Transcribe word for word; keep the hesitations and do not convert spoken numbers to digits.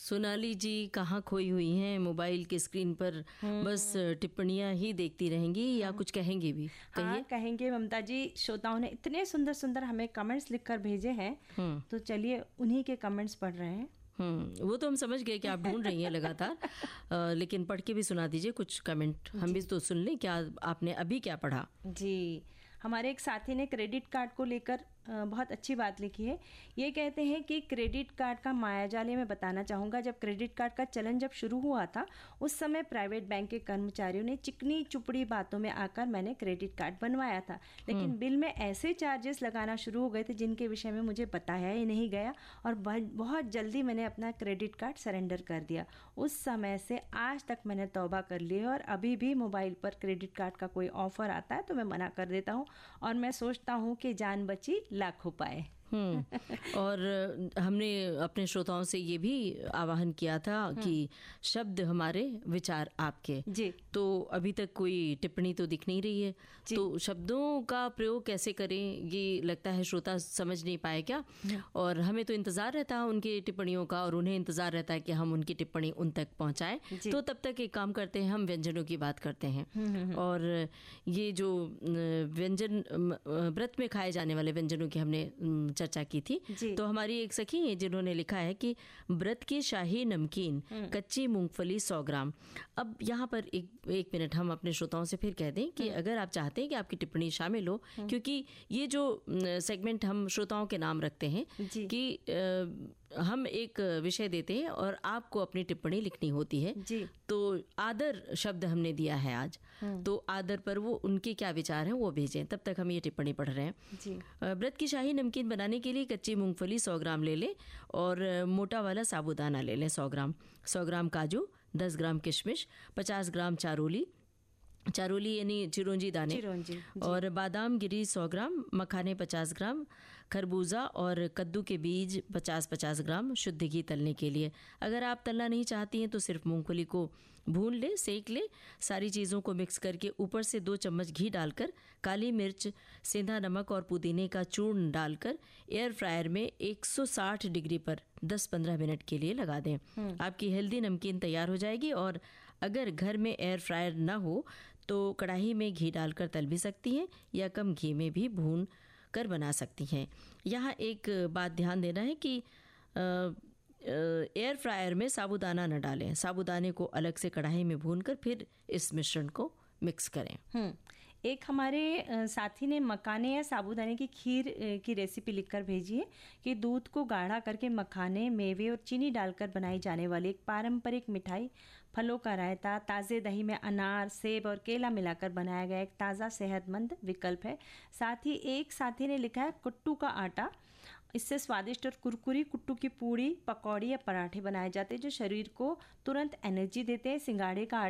सोनाली जी कहाँ खोई हुई हैं? मोबाइल के स्क्रीन पर बस टिप्पणियां ही देखती रहेंगी या कुछ कहेंगी भी? हाँ, कहेंगे ममता जी। श्रोताओं ने इतने सुंदर सुंदर हमें कमेंट्स लिखकर भेजे हैं, तो चलिए उन्हीं के कमेंट्स पढ़ रहे हैं। हम्म वो तो हम समझ गए कि आप ढूंढ रही हैं लगातार, लेकिन पढ़ के भी सुना दीजिए कुछ कमेंट, हम भी तो सुन लें क्या आपने अभी क्या पढ़ा। जी, हमारे एक साथी ने क्रेडिट कार्ड को लेकर बहुत अच्छी बात लिखी है। ये कहते हैं कि क्रेडिट कार्ड का मायाजाल मैं बताना चाहूँगा। जब क्रेडिट कार्ड का चलन जब शुरू हुआ था, उस समय प्राइवेट बैंक के कर्मचारियों ने चिकनी चुपड़ी बातों में आकर मैंने क्रेडिट कार्ड बनवाया था, लेकिन बिल में ऐसे चार्जेस लगाना शुरू हो गए थे जिनके विषय में मुझे बताया ही नहीं गया, और बहुत जल्दी मैंने अपना क्रेडिट कार्ड सरेंडर कर दिया। उस समय से आज तक मैंने तौबा कर ली है, और अभी भी मोबाइल पर क्रेडिट कार्ड का कोई ऑफर आता है तो मैं मना कर देता हूँ, और मैं सोचता हूँ कि जान बची लाख हो पाए। हम्म और हमने अपने श्रोताओं से ये भी आह्वान किया था कि शब्द हमारे विचार आपके जी। तो अभी तक कोई टिप्पणी तो दिख नहीं रही है, तो शब्दों का प्रयोग कैसे करें ये लगता है श्रोता समझ नहीं पाए क्या। और हमें तो इंतजार रहता है उनकी टिप्पणियों का, और उन्हें इंतजार रहता है कि हम उनकी टिप्पणी उन तक पहुंचाएं। तो तब तक एक काम करते हैं, हम व्यंजनों की बात करते हैं। और ये जो व्यंजन व्रत में खाए जाने वाले व्यंजनों की हमने चर्चा की थी, तो हमारी एक सखी है जिन्होंने लिखा है कि व्रत की शाही नमकीन कच्ची मूंगफली सौ ग्राम। अब यहाँ पर एक एक मिनट हम अपने श्रोताओं से फिर कह दें कि अगर आप चाहते हैं कि आपकी टिप्पणी शामिल हो, क्योंकि ये जो सेगमेंट हम श्रोताओं के नाम रखते हैं कि आ, हम एक विषय देते हैं और आपको अपनी टिप्पणी लिखनी होती है, तो आदर शब्द हमने दिया है आज, तो आदर पर वो उनके क्या विचार हैं वो भेजें। तब तक हम ये टिप्पणी पढ़ रहे हैं। व्रत की शाही नमकीन बनाने के लिए कच्ची मूंगफली सौ ग्राम ले लें, और मोटा वाला साबूदाना ले लें सौ ग्राम, सौ ग्राम काजू, दस ग्राम किशमिश, पचास ग्राम चारोली, चारोली यानी चिरौंजी दाने, चिरौंजी, और बादाम गिरी सौ ग्राम, मखाने पचास ग्राम, खरबूजा और कद्दू के बीज पचास पचास ग्राम शुद्ध घी तलने के लिए। अगर आप तलना नहीं चाहती हैं तो सिर्फ मूंगफली को भून ले, सेक ले। सारी चीज़ों को मिक्स करके ऊपर से दो चम्मच घी डालकर काली मिर्च, सेंधा नमक और पुदीने का चूर्ण डालकर एयर फ्रायर में एक सौ साठ डिग्री पर दस पंद्रह मिनट के लिए लगा दें। आपकी हेल्दी नमकीन तैयार हो जाएगी। और अगर घर में एयर फ्रायर ना हो तो कढ़ाई में घी डालकर तल भी सकती हैं, या कम घी में भी भून कर बना सकती हैं। यहाँ एक बात ध्यान देना है कि एयर फ्रायर में साबूदाना न डालें, साबूदाने को अलग से कढ़ाई में भूनकर फिर इस मिश्रण को मिक्स करें। हम्म एक हमारे साथी ने मखाने या साबूदाने की खीर की रेसिपी लिखकर भेजी है कि दूध को गाढ़ा करके मखाने, मेवे और चीनी डालकर बनाई जाने वाली एक पारंपरिक मिठाई, फलों का रायता, ताज़े दही में अनार, सेब और केला मिलाकर बनाया गया एक ताज़ा सेहतमंद विकल्प है। साथ ही एक साथी ने लिखा है कुट्टू का आटा, इससे स्वादिष्ट और कुरकुरी कुट्टू की पूड़ी, पकौड़ी या पराठे बनाए जाते हैं जो शरीर को तुरंत एनर्जी देते हैं। सिंगाड़े का